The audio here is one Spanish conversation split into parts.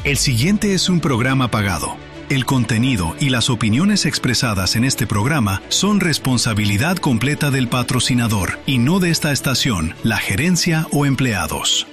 El siguiente es un programa pagado. El contenido y las opiniones expresadas en este programa son responsabilidad completa del patrocinador y no de esta estación, la gerencia o empleados.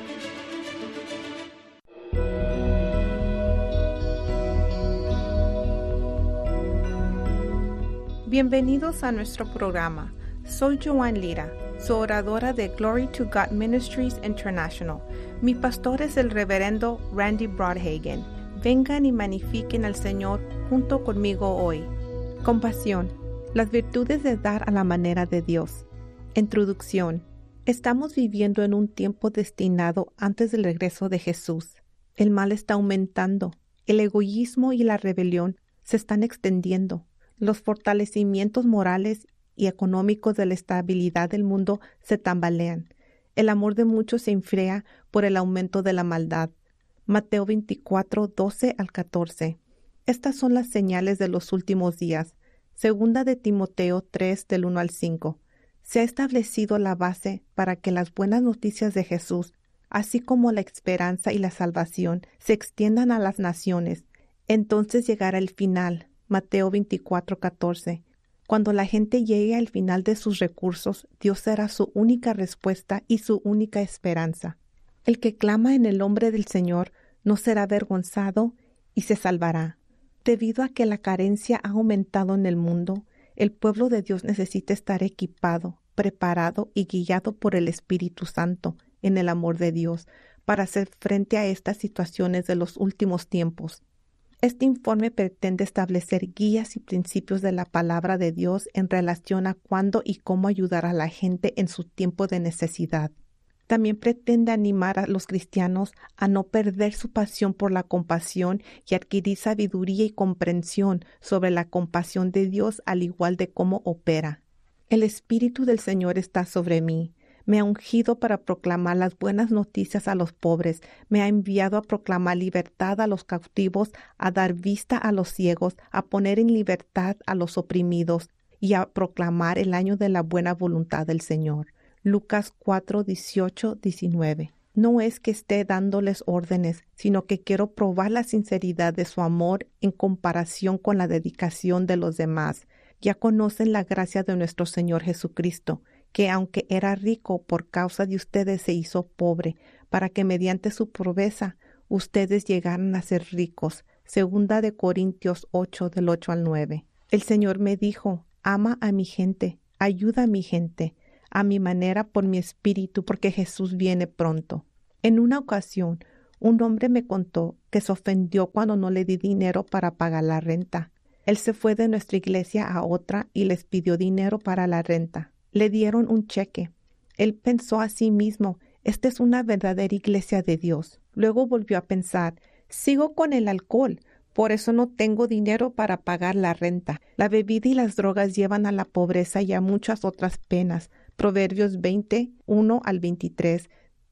Bienvenidos a nuestro programa. Soy Joan Lira, su oradora de Glory to God Ministries International. Mi pastor es el reverendo Randy Broadhagen. Vengan y magnifiquen al Señor junto conmigo hoy. Compasión. Las virtudes de dar a la manera de Dios. Introducción. Estamos viviendo en un tiempo destinado antes del regreso de Jesús. El mal está aumentando. El egoísmo y la rebelión se están extendiendo. Los fortalecimientos morales y económicos de la estabilidad del mundo se tambalean. El amor de muchos se enfría por el aumento de la maldad. Mateo 24, 12 al 14. Estas son las señales de los últimos días. Segunda de Timoteo 3, del 1 al 5. Se ha establecido la base para que las buenas noticias de Jesús, así como la esperanza y la salvación, se extiendan a las naciones. Entonces llegará el final. Mateo 24, 14. Cuando la gente llegue al final de sus recursos, Dios será su única respuesta y su única esperanza. El que clama en el nombre del Señor no será avergonzado y se salvará. Debido a que la carencia ha aumentado en el mundo, el pueblo de Dios necesita estar equipado, preparado y guiado por el Espíritu Santo en el amor de Dios para hacer frente a estas situaciones de los últimos tiempos. Este informe pretende establecer guías y principios de la palabra de Dios en relación a cuándo y cómo ayudar a la gente en su tiempo de necesidad. También pretende animar a los cristianos a no perder su pasión por la compasión y adquirir sabiduría y comprensión sobre la compasión de Dios al igual de cómo opera. El Espíritu del Señor está sobre mí. Me ha ungido para proclamar las buenas noticias a los pobres. Me ha enviado a proclamar libertad a los cautivos, a dar vista a los ciegos, a poner en libertad a los oprimidos y a proclamar el año de la buena voluntad del Señor. Lucas 4, 18, 19. No es que esté dándoles órdenes, sino que quiero probar la sinceridad de su amor en comparación con la dedicación de los demás. Ya conocen la gracia de nuestro Señor Jesucristo, que aunque era rico, por causa de ustedes se hizo pobre, para que mediante su pobreza ustedes llegaran a ser ricos. Segunda de Corintios 8, del 8 al 9. El Señor me dijo, ama a mi gente, ayuda a mi gente, a mi manera por mi espíritu, porque Jesús viene pronto. En una ocasión, un hombre me contó que se ofendió cuando no le di dinero para pagar la renta. Él se fue de nuestra iglesia a otra y les pidió dinero para la renta. Le dieron un cheque. Él pensó a sí mismo, esta es una verdadera iglesia de Dios. Luego volvió a pensar, sigo con el alcohol, por eso no tengo dinero para pagar la renta. La bebida y las drogas llevan a la pobreza y a muchas otras penas. Proverbios 20, 1 al 23,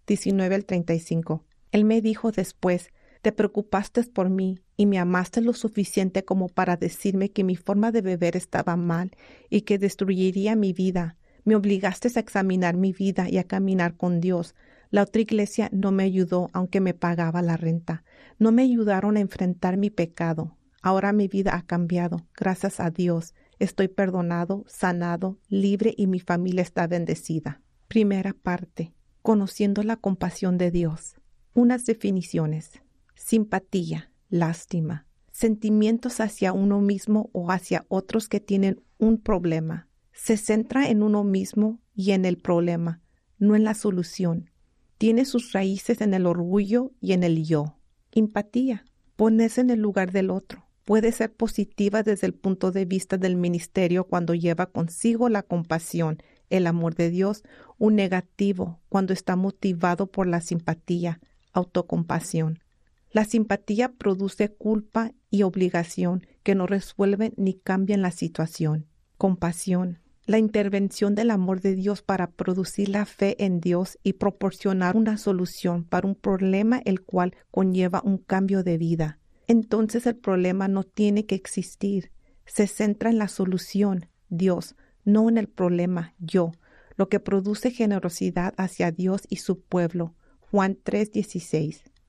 19 al 35. Él me dijo después, te preocupaste por mí y me amaste lo suficiente como para decirme que mi forma de beber estaba mal y que destruiría mi vida. Me obligaste a examinar mi vida y a caminar con Dios. La otra iglesia no me ayudó, aunque me pagaba la renta. No me ayudaron a enfrentar mi pecado. Ahora mi vida ha cambiado. Gracias a Dios. Estoy perdonado, sanado, libre y mi familia está bendecida. Primera parte. Conociendo la compasión de Dios. Unas definiciones. Simpatía, lástima, sentimientos hacia uno mismo o hacia otros que tienen un problema. Se centra en uno mismo y en el problema, no en la solución. Tiene sus raíces en el orgullo y en el yo. Empatía, ponerse en el lugar del otro. Puede ser positiva desde el punto de vista del ministerio cuando lleva consigo la compasión, el amor de Dios, o negativo cuando está motivado por la simpatía, autocompasión. La simpatía produce culpa y obligación que no resuelven ni cambian la situación. Compasión. La intervención del amor de Dios para producir la fe en Dios y proporcionar una solución para un problema el cual conlleva un cambio de vida. Entonces el problema no tiene que existir. Se centra en la solución, Dios, no en el problema, yo, lo que produce generosidad hacia Dios y su pueblo. Juan 3:16.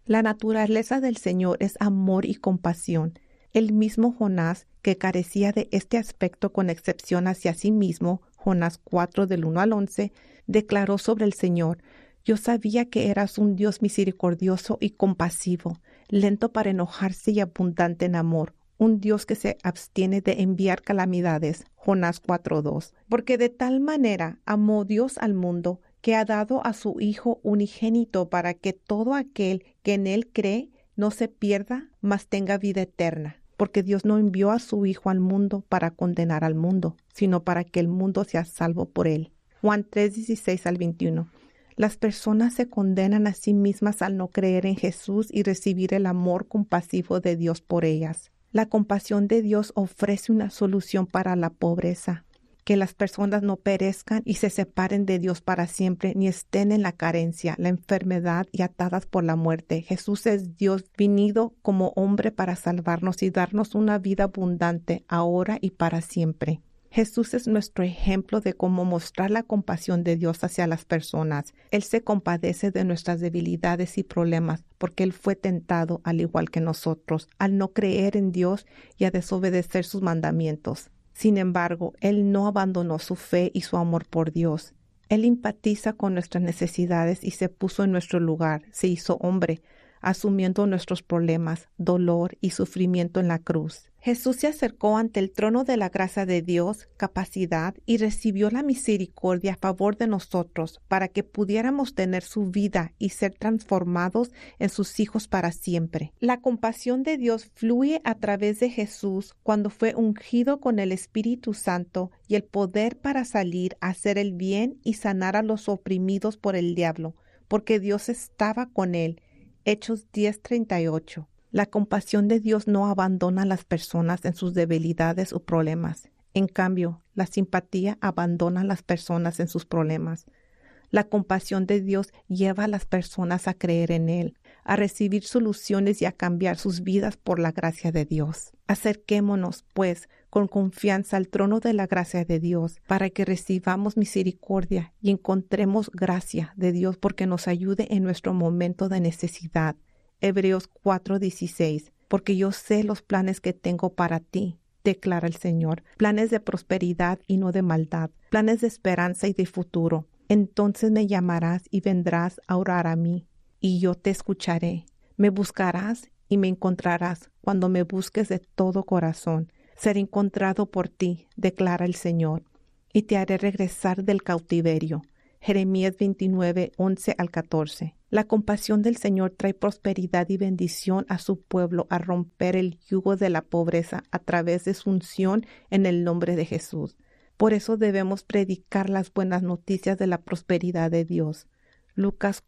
La naturaleza del Señor es amor y compasión. El mismo Jonás, que carecía de este aspecto con excepción hacia sí mismo, Jonás 4 del 1 al 11, declaró sobre el Señor: «Yo sabía que eras un Dios misericordioso y compasivo, lento para enojarse y abundante en amor, un Dios que se abstiene de enviar calamidades». Jonás 4:2. Porque de tal manera amó Dios al mundo, que ha dado a su Hijo unigénito, para que todo aquel que en Él cree no se pierda, mas tenga vida eterna. Porque Dios no envió a su Hijo al mundo para condenar al mundo, sino para que el mundo sea salvo por Él. Juan 3:16 al 21. Las personas se condenan a sí mismas al no creer en Jesús y recibir el amor compasivo de Dios por ellas. La compasión de Dios ofrece una solución para la pobreza, que las personas no perezcan y se separen de Dios para siempre, ni estén en la carencia, la enfermedad y atadas por la muerte. Jesús es Dios venido como hombre para salvarnos y darnos una vida abundante ahora y para siempre. Jesús es nuestro ejemplo de cómo mostrar la compasión de Dios hacia las personas. Él se compadece de nuestras debilidades y problemas, porque Él fue tentado al igual que nosotros, al no creer en Dios y a desobedecer sus mandamientos. Sin embargo, Él no abandonó su fe y su amor por Dios. Él empatiza con nuestras necesidades y se puso en nuestro lugar, se hizo hombre, asumiendo nuestros problemas, dolor y sufrimiento en la cruz. Jesús se acercó ante el trono de la gracia de Dios, capacidad, y recibió la misericordia a favor de nosotros para que pudiéramos tener su vida y ser transformados en sus hijos para siempre. La compasión de Dios fluye a través de Jesús cuando fue ungido con el Espíritu Santo y el poder para salir a hacer el bien y sanar a los oprimidos por el diablo, porque Dios estaba con él. Hechos 10:38. La compasión de Dios no abandona a las personas en sus debilidades o problemas. En cambio, la simpatía abandona a las personas en sus problemas. La compasión de Dios lleva a las personas a creer en Él, a recibir soluciones y a cambiar sus vidas por la gracia de Dios. Acerquémonos, pues, con confianza al trono de la gracia de Dios, para que recibamos misericordia y encontremos gracia de Dios porque nos ayude en nuestro momento de necesidad. Hebreos 4:16. Porque yo sé los planes que tengo para ti, declara el Señor, planes de prosperidad y no de maldad, planes de esperanza y de futuro. Entonces me llamarás y vendrás a orar a mí, y yo te escucharé. Me buscarás y me encontrarás cuando me busques de todo corazón. Seré encontrado por ti, declara el Señor, y te haré regresar del cautiverio. Jeremías 29:11 al 14. La compasión del Señor trae prosperidad y bendición a su pueblo a romper el yugo de la pobreza a través de su unción en el nombre de Jesús. Por eso debemos predicar las buenas noticias de la prosperidad de Dios. Lucas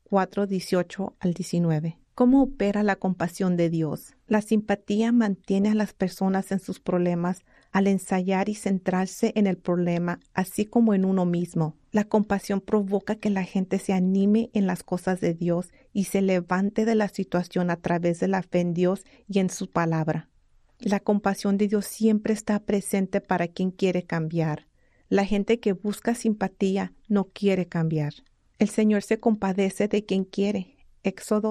4:18 al 19. ¿Cómo opera la compasión de Dios? La simpatía mantiene a las personas en sus problemas al ensayar y centrarse en el problema, así como en uno mismo. La compasión provoca que la gente se anime en las cosas de Dios y se levante de la situación a través de la fe en Dios y en su palabra. La compasión de Dios siempre está presente para quien quiere cambiar. La gente que busca simpatía no quiere cambiar. El Señor se compadece de quien quiere. Éxodo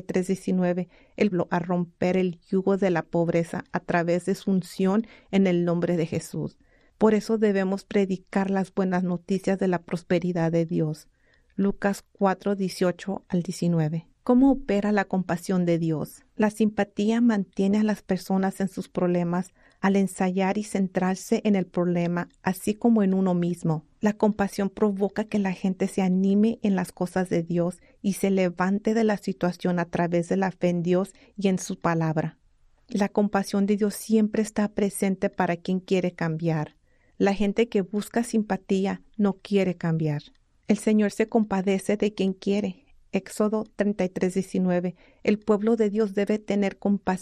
33:19, a romper el yugo de la pobreza a través de su unción en el nombre de Jesús. Por eso debemos predicar las buenas noticias de la prosperidad de Dios. Lucas 4:18 al 19. ¿Cómo opera la compasión de Dios? La simpatía mantiene a las personas en sus problemas al ensayar y centrarse en el problema, así como en uno mismo. La compasión provoca que la gente se anime en las cosas de Dios y se levante de la situación a través de la fe en Dios y en su palabra. La compasión de Dios siempre está presente para quien quiere cambiar. La gente que busca simpatía no quiere cambiar. El Señor se compadece de quien quiere. Éxodo 33:19. El pueblo de Dios debe tener compasión